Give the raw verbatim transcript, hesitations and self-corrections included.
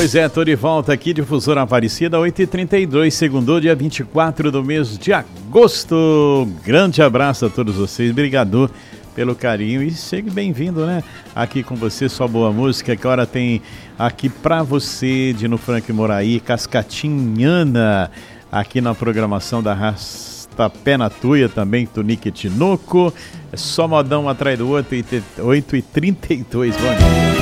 Pois é, tô de volta aqui, Difusora Aparecida, oito e trinta e dois, segundou, dia vinte e quatro do mês de agosto. Grande abraço a todos vocês, obrigado pelo carinho e seja bem-vindo, né? Aqui com você, só boa música, que hora tem aqui pra você, Dino Frank Moraí, Cascatinhana, aqui na programação da Rasta Pé na Tuia também, Tunique Tinoco, é só modão atrás do outro, oito e trinta e dois, bom dia.